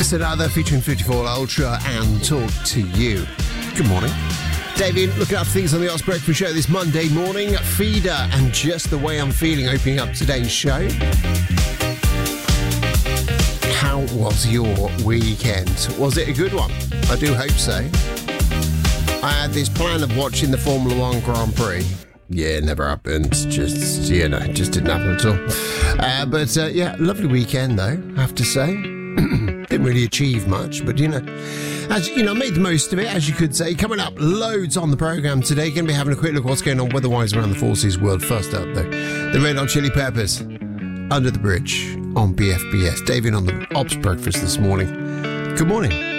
Another featuring 54 Ultra and Talk to You. Good morning. David, looking up things on the Ox Breakfast Show this Monday morning. Feeder and Just the Way I'm Feeling opening up today's show. How was your weekend? Was it a good one? I do hope so. I had this plan of watching the Formula One Grand Prix. Yeah, never happened. Just didn't happen at all. But lovely weekend though, I have to say. Didn't really achieve much, but as you know, made the most of it, as you could say. Coming up, loads on the programme today. Going to be having a quick look at what's going on weather-wise around the Forces world. First up, though, the Red Hot Chili Peppers, Under the Bridge on BFBS. David on the Ops Breakfast this morning. Good morning.